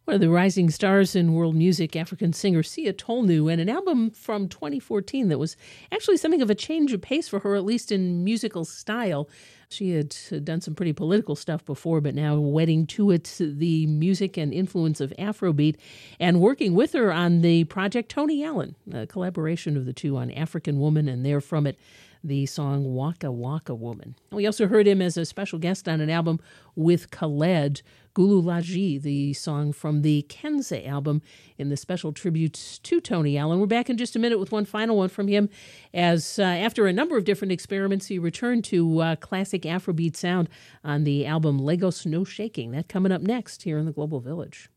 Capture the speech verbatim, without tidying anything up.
One of the rising stars in world music, African singer Sia Tolnu, and an album from twenty fourteen that was actually something of a change of pace for her, at least in musical style. She had done some pretty political stuff before, but now wedding to it the music and influence of Afrobeat, and working with her on the project Tony Allen, a collaboration of the two on African Woman, and there from it, the song Waka Waka Woman. We also heard him as a special guest on an album with Khaled, Gulu Laji, the song from the Kenza album in the special tribute to Tony Allen. We're back in just a minute with one final one from him, as uh, after a number of different experiments, he returned to uh, classic Afrobeat sound on the album Lagos No Shaking. That coming up next here in the Global Village.